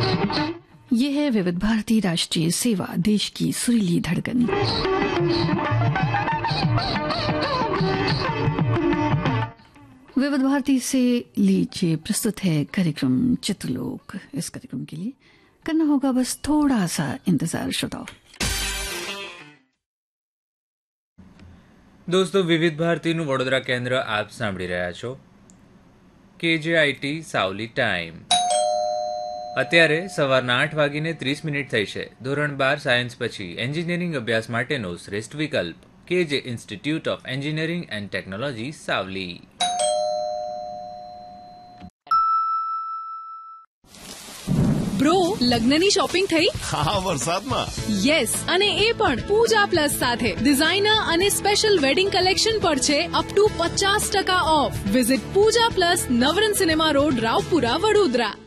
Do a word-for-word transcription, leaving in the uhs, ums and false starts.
ये है विविध भारती राष्ट्रीय सेवा, देश की सुरीली धड़कन। विविध भारती से लीजिए प्रस्तुत है कार्यक्रम चित्रलोक। इस कार्यक्रम के लिए करना होगा बस थोड़ा सा इंतजार श्रोताओ। દોસ્તો, વિવિધ ભારતીનું વડોદરા કેન્દ્ર આપ સાંભળી રહ્યા છો। કેજેઆઈટી સાવલી ટાઈમ અત્યારે સવારના આઠ વાગીને ત્રીસ મિનિટ થઈ છે। ધોરણ બાર સાયન્સ પછી એન્જિનિયરિંગ અભ્યાસ માટેનો શ્રેષ્ઠ વિકલ્પ કેજે institute of engineering and technology Savli. Bro, લગ્નની શોપિંગ થઈ? હા, વરસાદમાં। યસ, અને એ પણ પૂજા પ્લસ સાથે। ડિઝાઇનર અને સ્પેશિયલ વેડિંગ કલેક્શન પર છે અપ ટુ પચાસ ટકા of. Visit Pooja plus, Navrang cinema road, Raopura, Vadodara.